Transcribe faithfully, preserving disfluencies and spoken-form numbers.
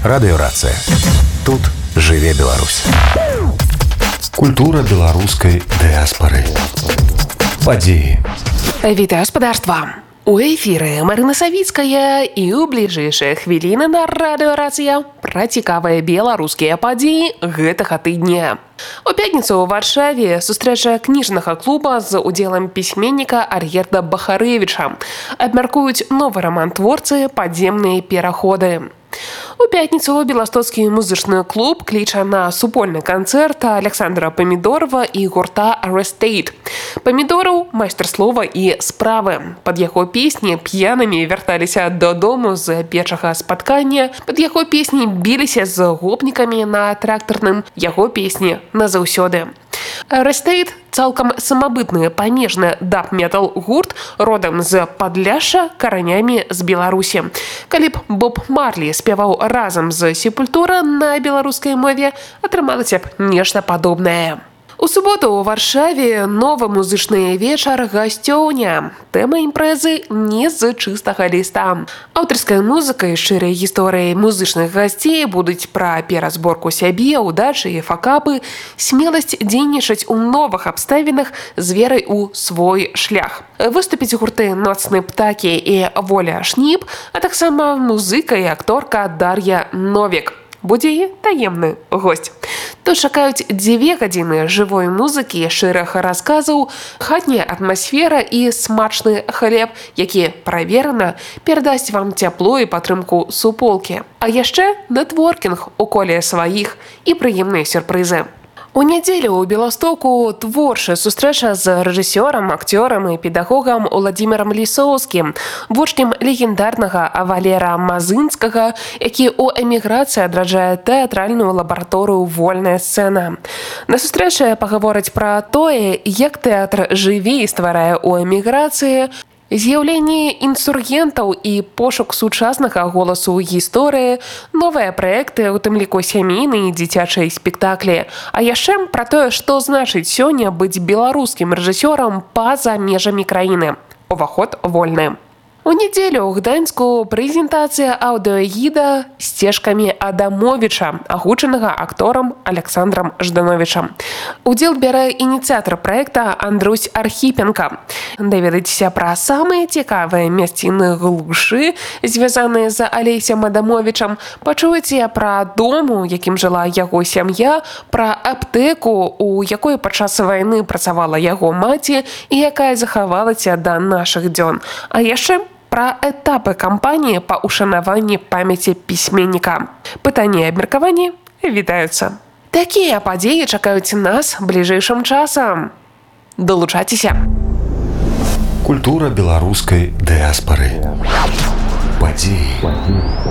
Радыёрацыя. Тут жыве Беларусь. Культура беларускай дыяспары. Падзеі. Вітаю спадарства! У эфіры Марына Савіцкая і ў бліжэйшыя хвіліны на радыёрацыя пра цікавыя беларускія падзеі гэтага тыдня. У пятніцу ў Варшаве сустрэча кніжнага клуба з удзелам пісьменніка Альгерда Бахарэвіча. Абмяркуюць новы раман творцы «Падземныя пераходы». У пятніцу беластоцкі музычны клуб кліча на супольны канцэрт Александра Памідорова і гурта Arrestate. Памідораў майстар слова і справы. Пад яго песні п'янымі вярталіся дадому з печага спаткання, пад яго песні біліся з гопнікамі на трактарным, яго песні назаўсёды. Arrestate – цалкам самабытны памежны даб-метал гурт родам з Падляшша, каранямі з Беларусі. Калі б Боб Марлі спяваў разам з Сепультура на беларускай мове, атрымалася б нешта падобнае. У суботу ў Варшаве новы музычны вечар гасцёўня. Тэма імпрэзы не з чыстага ліста. Аўтарская музыка і шчырыя гісторыі музычных гасцей будуць пра перазборку сябе, удачы і факапы, смеласць дзейнічаць у новых абставінах з верай у свой шлях. Выступяць гурты «Ноцны птакі» і «Воля Шніп», а таксама музыка і акторка Дар'я Новік. Будзе і таемны госць. Тут чакаюць дзве гадзіны жывой музыкі, шчырых расказаў, хатняя атмасфера і смачны хлеб, які праверана перадасць вам цяпло і падтрымку суполкі. А яшчэ нетворкінг у коле сваіх і прыемныя сюрпрызы. У нядзелю ў Беластоку творчая сустрэча з рэжысёрам, акцёрам і педагогам Уладзімірам Лісоўскім, вучнем легендарнага Валера Мазынскага, які ў эміграцыі адраджае тэатральную лабараторыю «Вольная сцэна». На сустрэчы пагавораць пра тое, як тэатр жыве і стварае ў эміграцыі, з'яўленне інсургентаў і пошук сучаснага голасу гісторыі, новыя праекты, у тым ліку сямейныя і дзіцячыя спектаклі. А яшчэ пра тое, што значыць сёння быць беларускім рэжысёрам па-за межамі краіны. Уваход вольны. У нядзелю ў Гданьску прэзентацыя аўдыёгіда «Сцежкамі Адамовіча», агучанага акторам Александрам Ждановічам. Удзел бярэ ініцыятар праекта Андрусь Архіпенка. Даведаецеся пра самыя цікавыя мясціны глушы, звязаныя з Алесем Адамовічам, пачуеце пра дом, у якім жыла яго сям'я, пра аптэку, у якой падчас вайны працавала яго маці і якая захавалася да нашых дзён. А яшчэ пра этапы кампаніі па ушанаванні памяці пісьменніка. Пытанні і абмеркаванні вітаюцца. Такія падзеі чакаюць нас бліжэйшым часам. Далучайцеся. Культура беларускай дыяспары. Падзеі.